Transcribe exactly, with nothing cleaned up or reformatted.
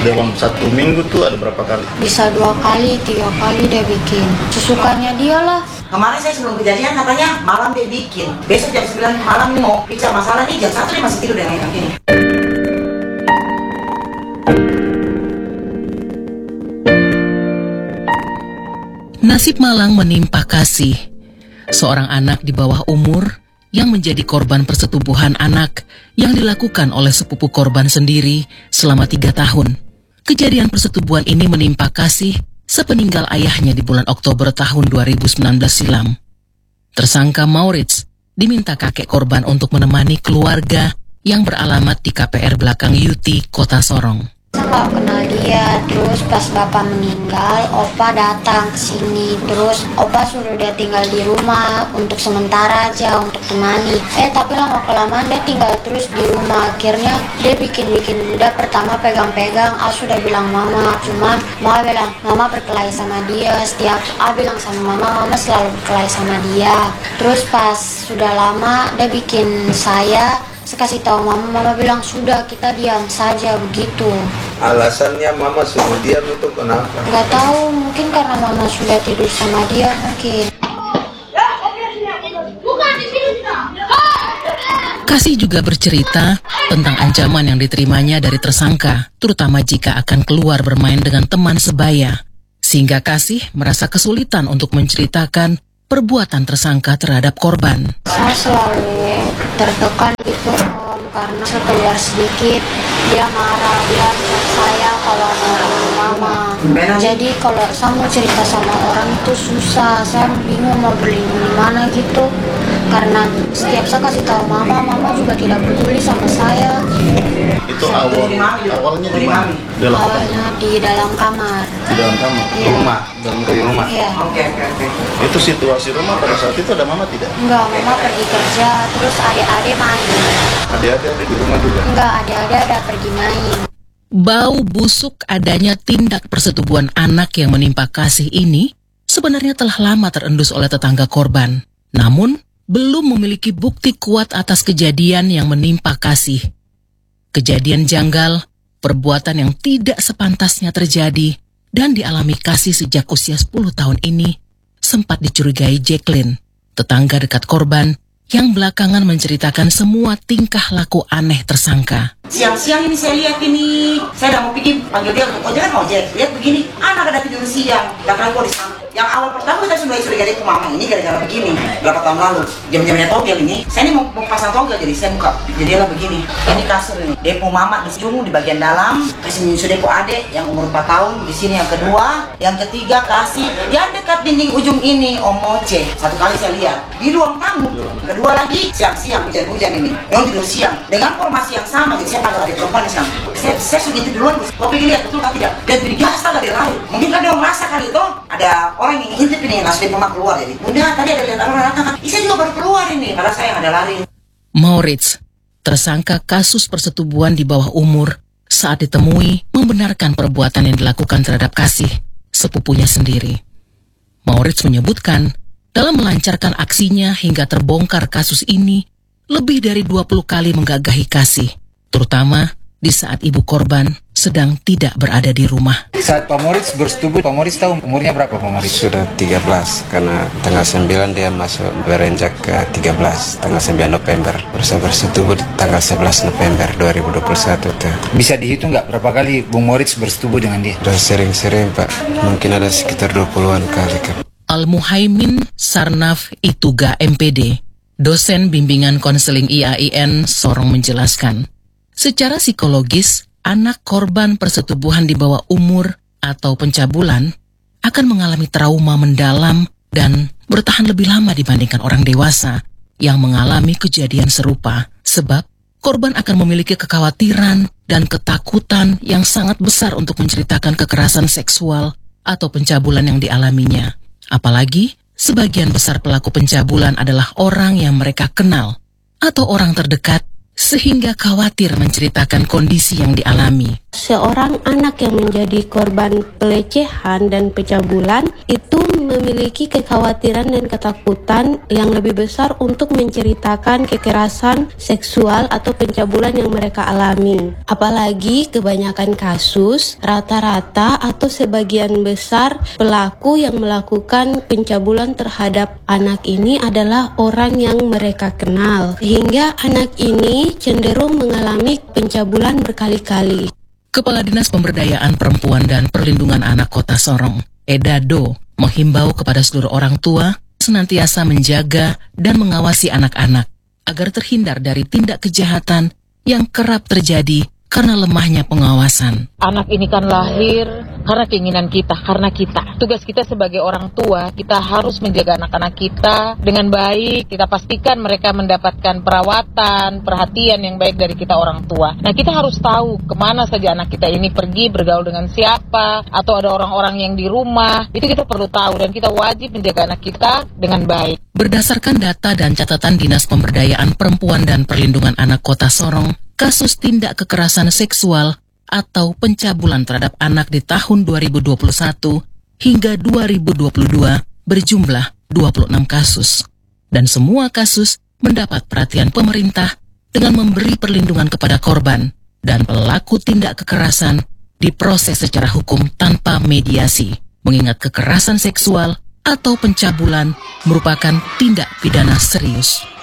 Dalam satu minggu tuh ada berapa kali? Bisa dua kali, tiga kali dia bikin. Sesukanya dia lah. Kemarin saya sebelum kejadian katanya malam dia bikin. Besok jam sembilan malam nih mau bicara masalah nih, jam satu dia masih tidur dengan yang ini. Nasib malang menimpa Kasih, seorang anak di bawah umur yang menjadi korban persetubuhan anak yang dilakukan oleh sepupu korban sendiri selama tiga tahun. Kejadian persetubuhan ini menimpa Kasih sepeninggal ayahnya di bulan Oktober tahun dua ribu sembilan belas silam. Tersangka Maurits diminta kakek korban untuk menemani keluarga yang beralamat di K P R belakang U T, Kota Sorong. Saya kenal dia, terus pas bapak meninggal, opa datang ke sini, terus opa suruh dia tinggal di rumah untuk sementara aja untuk temani. Eh tapi lama kelamaan dia tinggal terus di rumah, akhirnya dia bikin-bikin dia pertama pegang-pegang, ah sudah bilang mama, cuman mama bilang mama berkelahi sama dia, setiap ah bilang sama mama, mama selalu berkelahi sama dia. Terus pas sudah lama dia bikin saya. Saya kasih tahu mama, mama bilang sudah kita diam saja begitu. Alasannya mama suruh diam itu kenapa? Gak tahu, mungkin karena mama sudah tidur sama dia mungkin. Kasih juga bercerita tentang ancaman yang diterimanya dari tersangka, terutama jika akan keluar bermain dengan teman sebaya. Sehingga Kasih merasa kesulitan untuk menceritakan perbuatan tersangka terhadap korban. Saya selalu tertekan gitu om, karena saya keluar sedikit dia marah, dia chat saya kalau mau mama. Jadi kalau saya mau cerita sama orang itu susah, saya bingung mau berlindung di mana gitu. Karena setiap saya kasih tahu mama, mama juga tidak peduli sama saya. Itu awal awalnya di mana? Dalam Awalnya di dalam kamar. Di dalam kamar, Iya. rumah, dalam di rumah. Iya. Oke oke oke. Itu situasi rumah pada saat itu ada mama tidak? Enggak, mama pergi kerja, terus adik-adik main. Adik-adik ada di rumah juga? Enggak, adik-adik ada pergi main. Bau busuk adanya tindak persetubuhan anak yang menimpa Kasih ini sebenarnya telah lama terendus oleh tetangga korban. Namun, belum memiliki bukti kuat atas kejadian yang menimpa Kasih. Kejadian janggal, perbuatan yang tidak sepantasnya terjadi dan dialami Kasih sejak usia sepuluh tahun ini sempat dicurigai Jacqueline, tetangga dekat korban yang belakangan menceritakan semua tingkah laku aneh tersangka. Siang-siang ini saya lihat ini, saya udah mau pergi panggil dia untuk ojek kan ojek. Lihat begini, anak ada tidur siang, belakang gua di sana. Yang awal pertama saya sudah curiga itu mama ini gara-gara begini. Berapa tahun lalu, jam-jamnya togel ini, saya ini mau, mau pasang togel jadi saya buka. Jadi lah begini, ini kasur ini. Depo mama di ujung di bagian dalam, kasih menyusu depo adek yang umur empat tahun di sini yang kedua, yang ketiga kasih yang dekat dinding ujung ini Om Moce. Satu kali saya lihat di ruang tamu. Kedua lagi siang-siang hujan-hujan ini, yang tidur siang dengan formasi yang sama. Jadi saya panggil adik perempuan di sana. Saya, saya sudah itu duluan, kau pergi lihat betul atau tidak? Dan berigas dari lalu. Mungkin kan dia merasa kali itu ada orang yang intip ini langsung dia keluar jadi. Bunda tadi ada lihat orang datang. Saya juga baru keluar ini, padahal saya yang ada lari. Maurits, tersangka kasus persetubuhan di bawah umur, saat ditemui membenarkan perbuatan yang dilakukan terhadap Kasih, sepupunya sendiri. Maurits menyebutkan, dalam melancarkan aksinya hingga terbongkar kasus ini, lebih dari dua puluh kali menggagahi Kasih, terutama di saat ibu korban sedang tidak berada di rumah. Saat Pak Maurits bersetubuh, Pak Maurits tahu umurnya berapa Pak Maurits? Sudah tiga belas, karena tanggal sembilan dia masuk berenjak ke tiga belas, tanggal sembilan November. Bersama bersetubuh tanggal sebelas November dua ribu dua puluh satu. Tuh. Bisa dihitung nggak berapa kali Bung Maurits bersetubuh dengan dia? Sudah sering-sering Pak, mungkin ada sekitar dua puluhan kali Kak. Al-Muhaimin Sarnaf Ituga M P D, dosen bimbingan konseling I A I N Sorong menjelaskan, secara psikologis, anak korban persetubuhan di bawah umur atau pencabulan akan mengalami trauma mendalam dan bertahan lebih lama dibandingkan orang dewasa yang mengalami kejadian serupa, sebab korban akan memiliki kekhawatiran dan ketakutan yang sangat besar untuk menceritakan kekerasan seksual atau pencabulan yang dialaminya. Apalagi, sebagian besar pelaku pencabulan adalah orang yang mereka kenal atau orang terdekat, sehingga khawatir menceritakan kondisi yang dialami. Seorang anak yang menjadi korban pelecehan dan pencabulan itu memiliki kekhawatiran dan ketakutan yang lebih besar untuk menceritakan kekerasan seksual atau pencabulan yang mereka alami. Apalagi kebanyakan kasus, rata-rata atau sebagian besar pelaku yang melakukan pencabulan terhadap anak ini adalah orang yang mereka kenal. Sehingga anak ini cenderung mengalami pencabulan berkali-kali. Kepala Dinas Pemberdayaan Perempuan dan Perlindungan Anak Kota Sorong, Eda Do, menghimbau kepada seluruh orang tua senantiasa menjaga dan mengawasi anak-anak agar terhindar dari tindak kejahatan yang kerap terjadi karena lemahnya pengawasan. Anak ini kan lahir karena keinginan kita, karena kita. Tugas kita sebagai orang tua, kita harus menjaga anak-anak kita dengan baik. Kita pastikan mereka mendapatkan perawatan, perhatian yang baik dari kita orang tua. Nah, kita harus tahu kemana saja anak kita ini pergi, bergaul dengan siapa, atau ada orang-orang yang di rumah. Itu kita perlu tahu dan kita wajib menjaga anak kita dengan baik. Berdasarkan data dan catatan Dinas Pemberdayaan Perempuan dan Perlindungan Anak Kota Sorong, kasus tindak kekerasan seksual atau pencabulan terhadap anak di tahun dua ribu dua puluh satu hingga dua ribu dua puluh dua berjumlah dua puluh enam kasus. Dan semua kasus mendapat perhatian pemerintah dengan memberi perlindungan kepada korban dan pelaku tindak kekerasan diproses secara hukum tanpa mediasi, mengingat kekerasan seksual atau pencabulan merupakan tindak pidana serius.